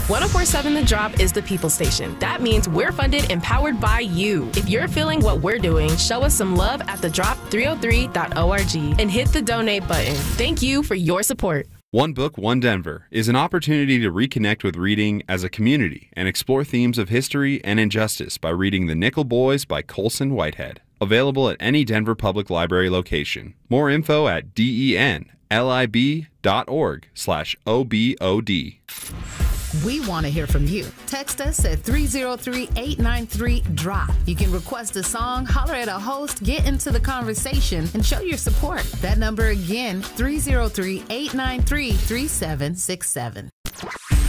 1047 The Drop is the people station. That means we're funded and powered by you. If you're feeling what we're doing, show us some love at thedrop303.org and hit the donate button. Thank you for your support. One Book, One Denver is an opportunity to reconnect with reading as a community and explore themes of history and injustice by reading The Nickel Boys by Colson Whitehead. Available at any Denver Public Library location. More info at denlib.org/OBOD. We want to hear from you. Text us at 303-893-DROP. You can request a song, holler at a host, get into the conversation, and show your support. That number again, 303-893-3767.